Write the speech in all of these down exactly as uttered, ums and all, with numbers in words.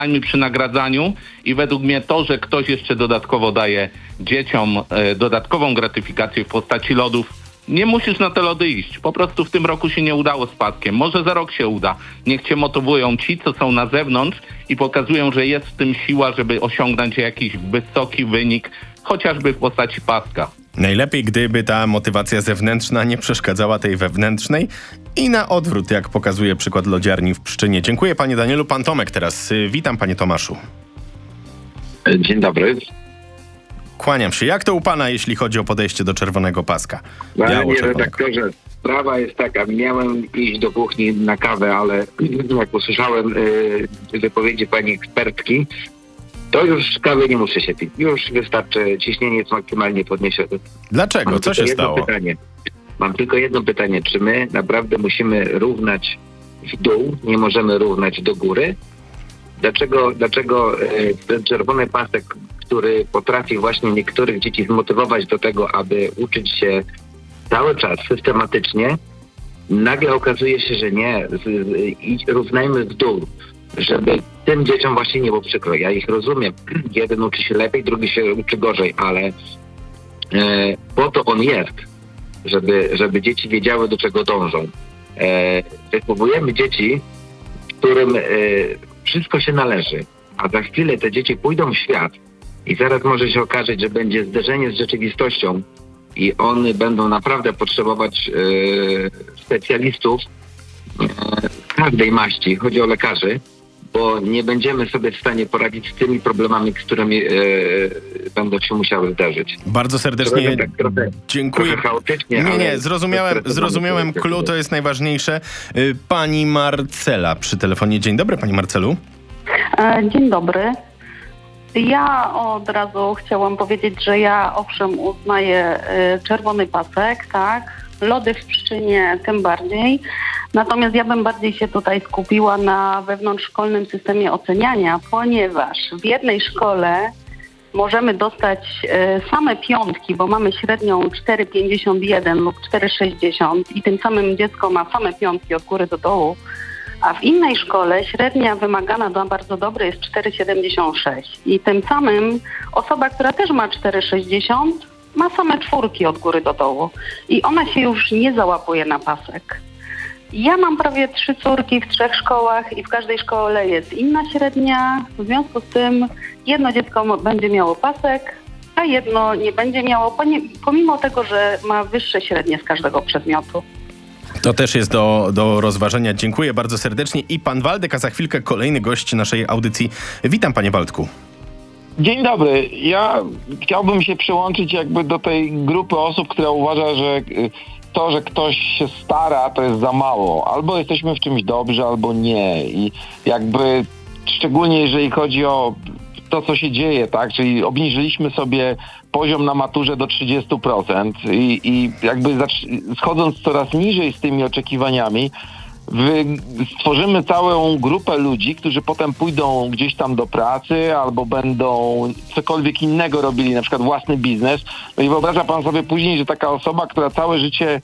przy nagradzaniu i według mnie to, że ktoś jeszcze dodatkowo daje dzieciom e, dodatkową gratyfikację w postaci lodów, nie musisz na te lody iść. Po prostu w tym roku się nie udało z paskiem. Może za rok się uda. Niech cię motywują ci, co są na zewnątrz i pokazują, że jest w tym siła, żeby osiągnąć jakiś wysoki wynik, chociażby w postaci paska. Najlepiej, gdyby ta motywacja zewnętrzna nie przeszkadzała tej wewnętrznej i na odwrót, jak pokazuje przykład lodziarni w Pszczynie. Dziękuję, panie Danielu. Pan Tomek teraz. Witam, panie Tomaszu. Dzień dobry. Kłaniam się. Jak to u pana, jeśli chodzi o podejście do czerwonego paska? Panie redaktorze, sprawa jest taka. Miałem iść do kuchni na kawę, ale jak usłyszałem y, wypowiedzi pani ekspertki, to już kawy nie muszę się pić. Już wystarczy, ciśnienie jest maksymalnie podniesione. Dlaczego? Mam Co się jedno stało? Pytanie. Mam tylko jedno pytanie. Czy my naprawdę musimy równać w dół, nie możemy równać do góry? Dlaczego, dlaczego y, ten czerwony pasek, który potrafi właśnie niektórych dzieci zmotywować do tego, aby uczyć się cały czas systematycznie, nagle okazuje się, że nie, z, z, i równajmy w dół, żeby tym dzieciom właśnie nie było przykro. Ja ich rozumiem. Jeden uczy się lepiej, drugi się uczy gorzej, ale e, po to on jest, żeby, żeby dzieci wiedziały, do czego dążą. E, wychowujemy dzieci, którym e, wszystko się należy, a za chwilę te dzieci pójdą w świat i zaraz może się okazać, że będzie zderzenie z rzeczywistością i one będą naprawdę potrzebować e, specjalistów e, każdej maści, chodzi o lekarzy, bo nie będziemy sobie w stanie poradzić z tymi problemami, z którymi e, będą się musiały zdarzyć. Bardzo serdecznie tak trochę, dziękuję. Trochę chaotycznie, nie, nie, ale zrozumiałem, zrozumiałem clue, to jest najważniejsze. Y, Pani Marcela przy telefonie. Dzień dobry, pani Marcelu. E, Dzień dobry. Ja od razu chciałam powiedzieć, że ja owszem uznaję y, czerwony pasek, tak, lody w Pszczynie tym bardziej, natomiast ja bym bardziej się tutaj skupiła na wewnątrzszkolnym systemie oceniania, ponieważ w jednej szkole możemy dostać y, same piątki, bo mamy średnią cztery pięćdziesiąt jeden lub cztery sześćdziesiąt i tym samym dziecko ma same piątki od góry do dołu, a w innej szkole średnia wymagana na bardzo dobre jest cztery siedemdziesiąt sześć i tym samym osoba, która też ma cztery sześćdziesiąt ma same czwórki od góry do dołu i ona się już nie załapuje na pasek. Ja mam prawie trzy córki w trzech szkołach i w każdej szkole jest inna średnia, w związku z tym jedno dziecko będzie miało pasek, a jedno nie będzie miało, pomimo tego, że ma wyższe średnie z każdego przedmiotu. To też jest do, do rozważenia. Dziękuję bardzo serdecznie. I pan Waldek, a za chwilkę kolejny gość naszej audycji. Witam, panie Waldku. Dzień dobry. Ja chciałbym się przyłączyć jakby do tej grupy osób, która uważa, że to, że ktoś się stara, to jest za mało. Albo jesteśmy w czymś dobrzy, albo nie. I jakby szczególnie jeżeli chodzi o to, co się dzieje, tak? Czyli obniżyliśmy sobie poziom na maturze do trzydziestu procent i, i jakby schodząc coraz niżej z tymi oczekiwaniami, wy, stworzymy całą grupę ludzi, którzy potem pójdą gdzieś tam do pracy albo będą cokolwiek innego robili, na przykład własny biznes. No i wyobraża pan sobie później, że taka osoba, która całe życie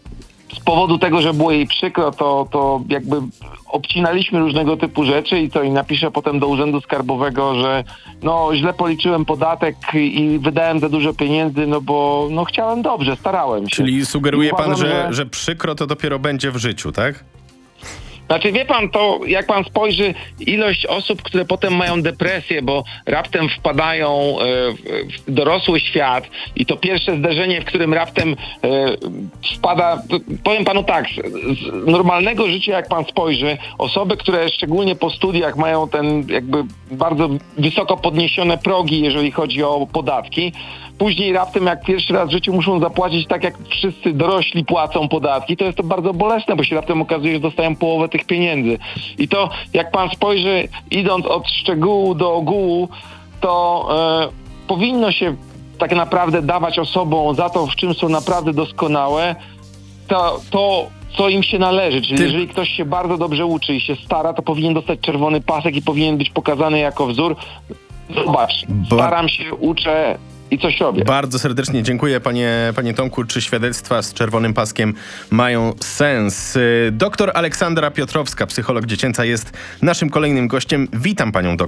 z powodu tego, że było jej przykro, to, to jakby obcinaliśmy różnego typu rzeczy i co, i napiszę potem do Urzędu Skarbowego, że no źle policzyłem podatek i wydałem za dużo pieniędzy, no bo no chciałem dobrze, starałem się. Czyli sugeruje Uważam, pan, że, że... że przykro to dopiero będzie w życiu, tak? Znaczy wie pan, to jak pan spojrzy ilość osób, które potem mają depresję, bo raptem wpadają w dorosły świat i to pierwsze zderzenie, w którym raptem wpada, powiem panu tak, z normalnego życia jak pan spojrzy, osoby, które szczególnie po studiach mają ten jakby bardzo wysoko podniesione progi, jeżeli chodzi o podatki, później raptem jak pierwszy raz w życiu muszą zapłacić tak jak wszyscy dorośli płacą podatki, to jest to bardzo bolesne, bo się raptem okazuje, że dostają połowę tych pieniędzy. I to jak pan spojrzy, idąc od szczegółu do ogółu, to e, powinno się tak naprawdę dawać osobom za to, w czym są naprawdę doskonałe, to, to co im się należy. Czyli Ty... jeżeli ktoś się bardzo dobrze uczy i się stara, to powinien dostać czerwony pasek i powinien być pokazany jako wzór. Zobacz, staram się, uczę, i coś robię. Bardzo serdecznie dziękuję, panie, panie Tomku. Czy świadectwa z czerwonym paskiem mają sens? Y, Doktor Aleksandra Piotrowska, psycholog dziecięca, jest naszym kolejnym gościem. Witam panią doktor.